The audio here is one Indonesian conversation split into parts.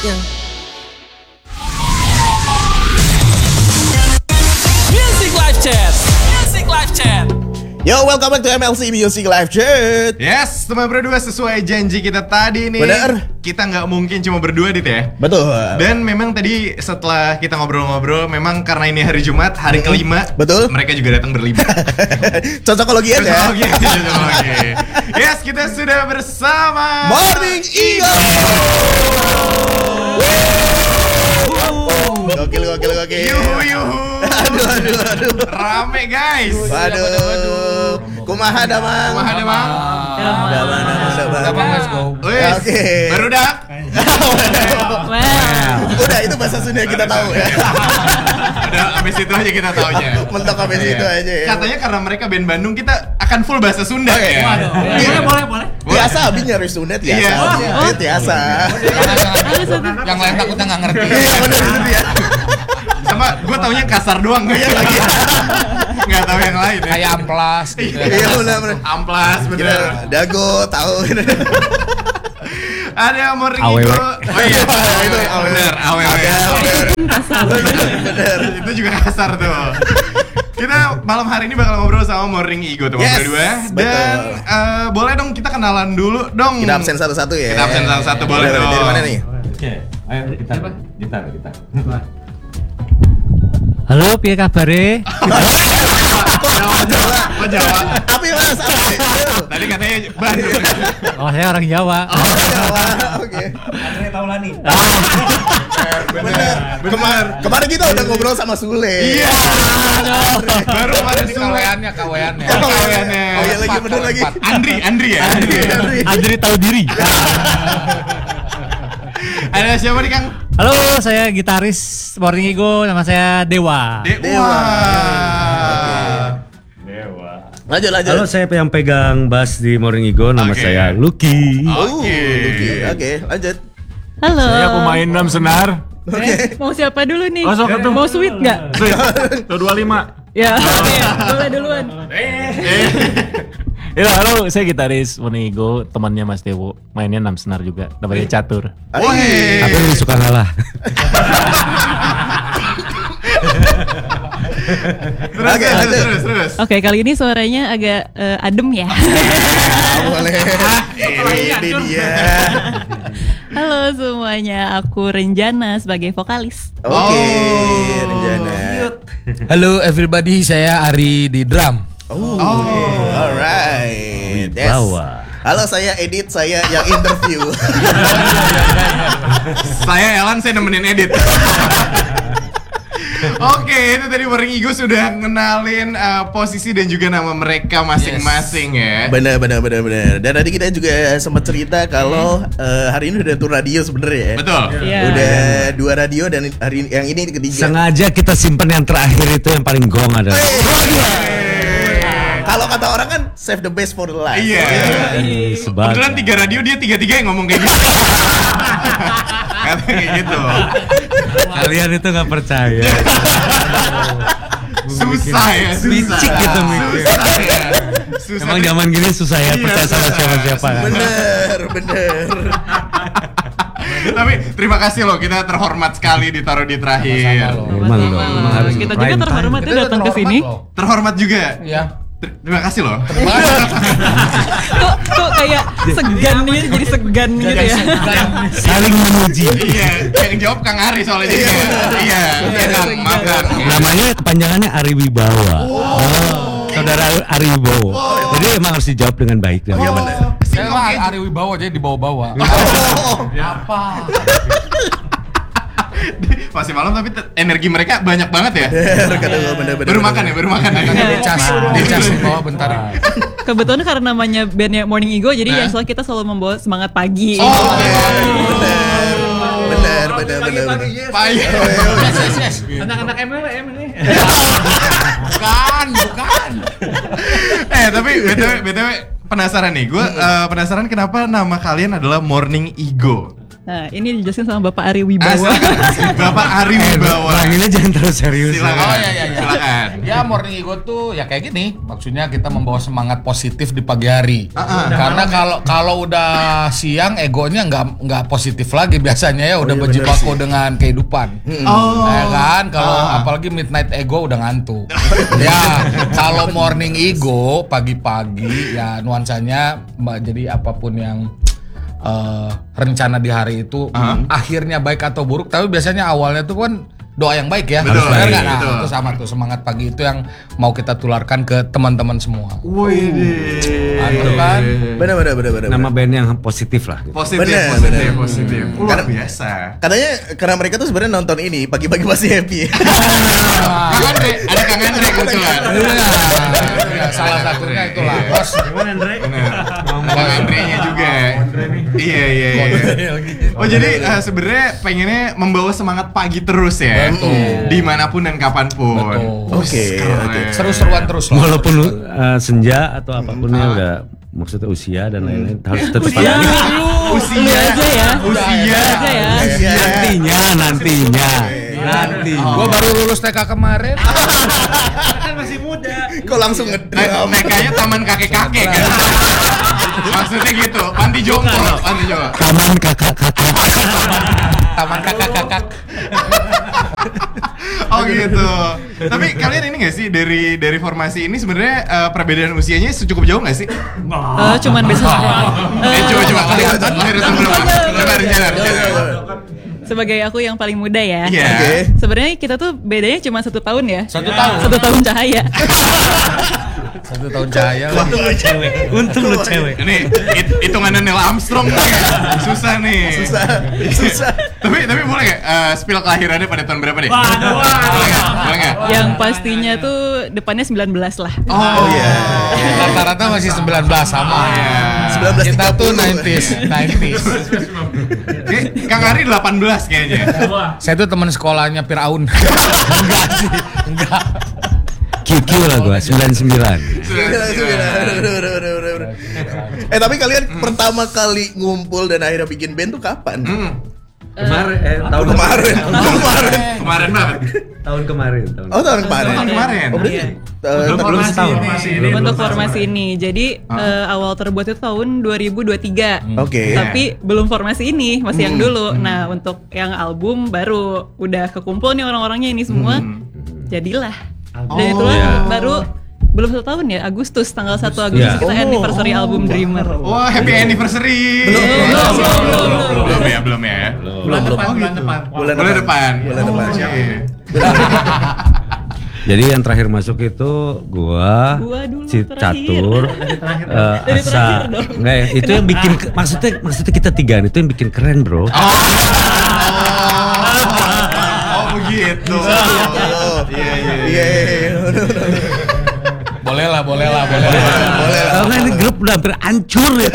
selanjutnya. Music Live Chat. Music Live Chat. Yo, welcome back to MLC Music Live Chat. Yes, teman berdua sesuai janji kita tadi nih. Bener. Kita nggak mungkin cuma berdua, Dit ya. Betul. Dan memang tadi setelah kita ngobrol-ngobrol, memang karena ini hari Jumat, hari kelima. Betul. Mereka juga datang berlima. Cocokologian ya. Cocokologi. Yes, kita sudah bersama Morning Eagle. Gokil. Yuhu. Aduh. Rame guys. Waduh. Kumaha damang. Let's go. Wes, Oke. baru dah. Udah itu bahasa Sunda kita tahu ya. Udah sampai situ aja kita taunya. Mentok sampai situ aja ya. Katanya karena mereka band Bandung, kita akan full bahasa Sunda ya. Boleh. Biasa abis nyari Sunda Iya. biasa. Yang lain takutnya nggak ngerti. Iya benar itu dia. Sama gue taunya kasar doang gue lagi. Nggak tahu yang lain ya. Kayak amplas gitu. Iya benar. Amplas bener. Dago tahu. Ada Morning Awewe. Igo. Oh iya, Itu bener, awewe. Bener. Itu juga kasar tuh. Kita malam hari ini bakal ngobrol sama Morning Igo teman Yes, berdua. betul. Dan boleh dong kita kenalan dulu dong. Kita absen satu-satu ya. Kita absen satu-satu, boleh dong. Dari mana nih? Oke, ayo gitar. Halo, piye kabare? Jawa. Tapi mas, apa? Tadi katanya Bandung. Oh, saya orang Jawa. Oke. Andre Taulani. Bener. Kemarin kita udah ngobrol sama Sule. Iya. Baru kemarin Ini Sule. kaweannya. Oh iya lagi bener lagi. Andri ya. Andre tahu diri. Ada siapa nih Kang? Halo, saya gitaris Morning Ego, nama saya Dewa. Dewa. Lanjut. Halo, saya yang pegang bass di Morning Ego, nama Oke. saya Lucky. Oke, lanjut. Halo. Saya pemain drum senar. Mau siapa dulu nih? Oh, sok atuh. Mau sweet nggak? Tuh 25. Ya, oke. Boleh duluan. Ya, halo, saya gitaris Morning Ego, temannya Mas Dewo. Mainnya 6 senar juga, namanya Catur. Woi. Aku lebih suka ngalah. Terus. Oke, kali ini suaranya agak adem ya. Boleh. Ini dia. Halo semuanya, aku Renjana sebagai vokalis. Oke, Renjana. Halo everybody, saya Ari di drum. Alright. Yes. Bawa. Halo, saya Edit, saya yang interview. Saya Elan, saya nemenin edit. Oke, itu tadi Morning Ego sudah ngenalin posisi dan juga nama mereka masing-masing ya. Bener. Dan tadi kita juga sempat cerita kalau hari ini udah tur radio sebenarnya ya. Betul. Iya. Udah 2 radio dan hari yang ini ketiga. Sengaja kita simpen yang terakhir itu yang paling gong adalah. Kalau kata orang kan save the best for the last. Iya. Kebetulan 3 radio dia 3-3 yang ngomong kayak gitu. Katanya kayak gitu. Kalian itu nggak percaya. Susah ya, Licik gitu mikir. Susah. Emang zaman gini susah ya percaya sama siapa-siapa kan. Bener. Tapi terima kasih loh, kita terhormat sekali ditaruh di terakhir. Emang dong, emang harus Kita juga terhormat ya datang ke sini. Terhormat juga. Iya. Terima kasih loh. Kok kayak segan gitu, jadi segan gitu ya. saling memuji. Iya, yang jawab Kang Ari soalnya jadi. Iya, Kang, maaf Kang. Namanya kepanjangannya Ari Wibawa. Saudara Ari Wibowo. Jadi emang harus dijawab dengan baik. Iya bener. Saya mah Ari Wibawa jadi dibawa-bawa. Apa? Masih malam tapi energi mereka banyak banget ya. Bener. Baru makan ya. Dicas di bawah bentar. Kebetulan karena namanya bandnya Morning Ego, jadi ya soalnya kita selalu membawa semangat pagi. Bener. Pagi. Yes. Anak-anak MLM ini. Bukan. Tapi BTW penasaran nih. Gue penasaran kenapa nama kalian adalah Morning Ego. Nah, ini dijelasin sama Bapak Ari Wibowo. Bapak Ari Wibowo. Panggilnya jangan terlalu serius. Silakan. Oh iya. Silakan. Ya Morning Ego tuh ya kayak gini. Maksudnya kita membawa semangat positif di pagi hari. Karena kalau udah siang egonya nggak positif lagi biasanya ya udah berjibaku dengan kehidupan. Ya kan kalau apalagi midnight ego udah ngantuk. Ya kalau morning ego pagi-pagi ya nuansanya jadi apapun yang rencana di hari itu akhirnya baik atau buruk, tapi biasanya awalnya tuh kan doa yang baik ya. Betul, Benar nggak? Nah, betul. itu sama tuh semangat pagi itu yang mau kita tularkan ke teman-teman semua. Wih, Itu kan. Benar. Nama band yang positif lah. Gitu. Positif. Luar Karena- biasa. Katanya karena mereka tuh sebenarnya nonton ini pagi-pagi pasti happy. Kang Andre, ada Kang Andre kebetulan. Ya, salah satunya itulah. Bos. Kang Andre-nya juga. Iya. Oh jadi sebenarnya pengennya membawa semangat pagi terus ya. Dimanapun dan kapanpun. Betul. Oke. Seru-seruan terus lah. Walaupun senja atau apapunnya udah maksudnya usia dan lain-lain harus tetap Usia. Lu aja ya. Usia. nantinya. Nanti. Gua baru lulus TK kemarin. Kok langsung ngedram? TK-nya taman kakek-kakek kan. Maksudnya gitu, panti jompo. Taman kakak-kakak. Taman kakak-kakak. Oh gitu. Tapi kalian ini nggak sih dari formasi ini sebenarnya perbedaan usianya cukup jauh nggak sih? Cuman besok. Coba kalian lahir tahun berapa? Coba Rizal. Sebagai aku yang paling muda ya. Iya. Oke. Sebenarnya kita tuh bedanya cuma 1 tahun ya. 1 tahun. 1 tahun cahaya. 1 tahun cahaya. Untung lu cewek. Ini hitungannya Neil Armstrong nih. Susah nih. Susah. Tapi boleh nggak spill kelahirannya pada tahun berapa deh? Boleh nggak? Yang pastinya tuh depannya 19 lah. Oh iya. Rata-rata masih 19 sama. Iya. 19.30. Kita tuh 90s. Kang Ari 18 kayaknya. Saya tuh teman sekolahnya Firaun. Enggak sih. Enggak. QQ lah gua 99. Tapi kalian pertama kali ngumpul dan akhirnya bikin band tuh kapan? Tahun Kemarin. Kemarin banget. Tahun kemarin. Oh, tahun kemarin. Tahun kemarin. Oh, berarti Belum setahun. Untuk formasi ini. Jadi awal terbuat itu tahun 2023. Oke. Tapi belum formasi ini, masih yang dulu. Nah, untuk yang album baru udah kekumpul nih orang-orangnya ini semua. Jadilah. Dan itulah baru belum 1 tahun ya, Agustus, tanggal 1 Agustus Ya. kita anniversary album Dreamer. Wah, happy anniversary. Belum ya. Bulan depan. Jadi yang terakhir masuk itu gua dulu Catur, Dari Asa. terakhir dong. Enggak ya, itu yang bikin maksudnya kita tigaan itu yang bikin keren, Bro. Oh begitu. Iya. Boleh lah. Kalau nggak ini grup udah hampir hancur ya.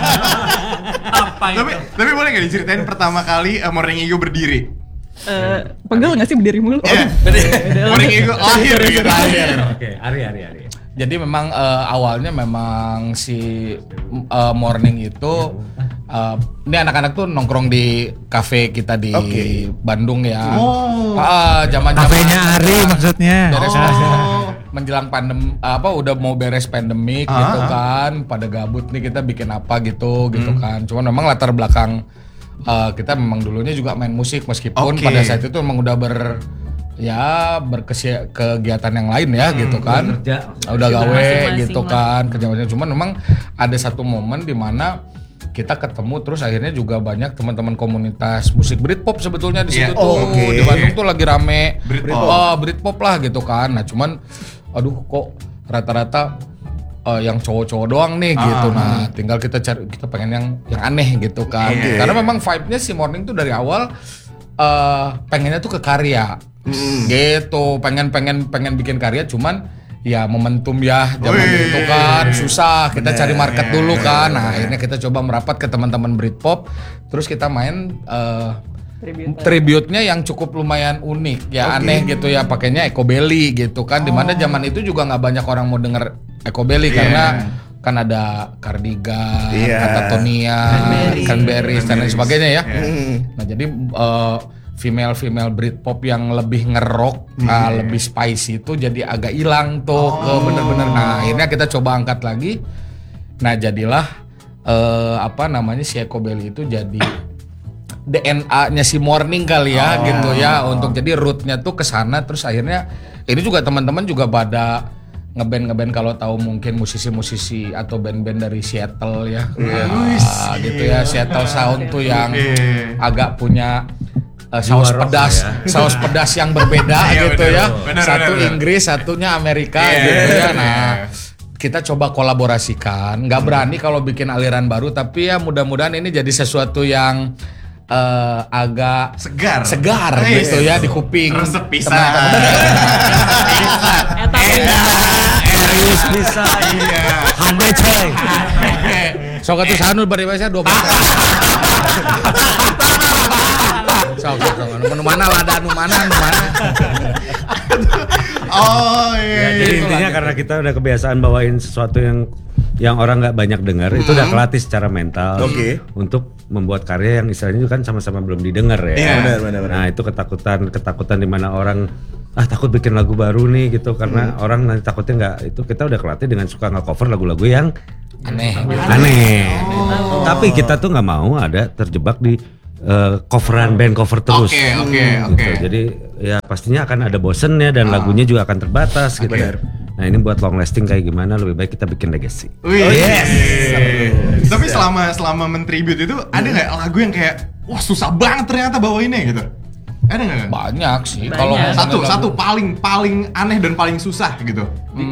Tapi boleh nggak diceritain pertama kali Morning Ego berdiri? Pegel nggak sih berdiri mulu? Iya. Morning Ego lahir gitu. Oke, Ari. Jadi memang awalnya memang si Morning itu ini anak-anak tuh nongkrong di kafe kita di Bandung ya. Zaman-zaman Kafenya Ari maksudnya. menjelang pandemi udah mau beres pandemik gitu kan, pada gabut nih kita bikin apa gitu kan. Cuman memang latar belakang kita memang dulunya juga main musik meskipun pada saat itu memang udah kegiatan yang lain ya gitu kan. Udah gawe Masing-masing gitu lah. kan kerja-kerja. Cuman memang ada satu momen di mana kita ketemu terus akhirnya juga banyak teman-teman komunitas musik Britpop sebetulnya di situ tuh. Di Bandung tuh lagi rame Britpop lah gitu kan. Nah cuman aduh kok rata-rata yang cowok-cowok doang nih gitu. Nah tinggal kita pengen yang aneh gitu kan. Karena memang vibe-nya si Morning tuh dari awal pengennya tuh ke karya gitu, pengen bikin karya, cuman ya momentum ya zaman itu kan susah, kita cari market dulu kan. Nah akhirnya kita coba merapat ke teman-teman Britpop, terus kita main tribute-nya yang cukup lumayan unik ya, aneh gitu ya, pakainya Ecobelly gitu kan. Dimana zaman itu juga nggak banyak orang mau denger Ecobelly karena kan ada Cardigan, Iya. Katatonia, Cranberries dan lain sebagainya ya. Nah jadi female Britpop yang lebih ngerok, lebih spicy itu jadi agak hilang tuh ke bener-bener. Nah akhirnya kita coba angkat lagi. Nah jadilah si Ecobelly itu jadi DNA-nya si Morning kali ya gitu ya, untuk jadi rootnya tuh ke sana. Terus akhirnya ini juga teman-teman juga pada ngeband kalau tahu mungkin musisi-musisi atau band-band dari Seattle ya, gitu ya, Seattle Sound tuh yang agak punya saus pedas yang berbeda gitu ya. Satu Inggris, satunya Amerika gitu ya. Nah kita coba kolaborasikan, nggak berani kalau bikin aliran baru, tapi ya mudah-mudahan ini jadi sesuatu yang agak segar gitu ya di kuping. Resep pisang. Serius bisa. Iya. Handai coy. Sok atuh sanul bari bae 12. Sok nu mana lada nu mana. Oh iya. Jadi intinya karena kita udah kebiasaan bawain sesuatu yang orang nggak banyak dengar, itu udah kelatih secara mental untuk membuat karya yang istilahnya kan sama-sama belum didengar ya. Iya, benar. Nah itu ketakutan di mana orang takut bikin lagu baru nih gitu, karena orang nanti takutnya nggak, itu kita udah kelatih dengan suka nge-cover lagu-lagu yang aneh. Tapi kita tuh nggak mau ada terjebak di coveran band cover terus. Oke. Jadi ya pastinya akan ada bosennya dan lagunya juga akan terbatas gitu. Nah ini buat long lasting kayak gimana, lebih baik kita bikin legacy. Tapi selama men-tribute itu ada nggak lagu yang kayak wah susah banget ternyata bawainnya gitu? Ada nggak? Banyak sih. Kalau satu paling aneh dan paling susah gitu.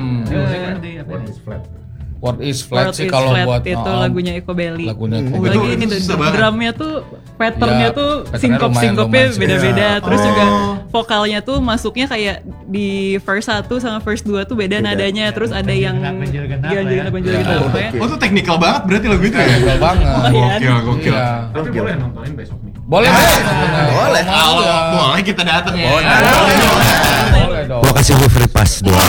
What is flat sih kalau buat itu lagunya Ecobelly. Lagunya Lagi ini tuh drumnya tuh patternnya tuh patternnya sinkopnya lumayan beda-beda. Terus juga vokalnya tuh masuknya kayak di verse 1 sama verse 2 tuh beda nadanya. Terus ada yang ganjil gitu. Oh tuh teknikal banget berarti lagu itu ya? Teknikal banget. Gokil. Tapi boleh nontonin besok nih. Boleh. Boleh kita datang ya. Boleh dong. Gua kasih lu free pass doang.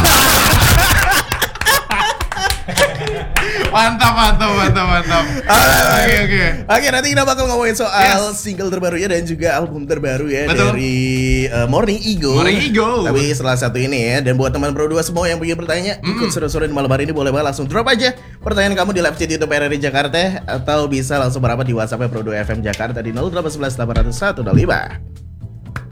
Mantap. Oke, nanti kita bakal ngomongin soal single terbarunya dan juga album terbaru ya. Betul. Dari Morning Ego. Tapi setelah satu ini ya, dan buat teman Pro 2 semua yang ingin bertanya, ikut seru-seru di malam hari ini, boleh banget langsung drop aja pertanyaan kamu di live chat YouTube RRI Jakarta, atau bisa langsung merapat di WhatsApp Pro 2 FM Jakarta di 0811 801 5.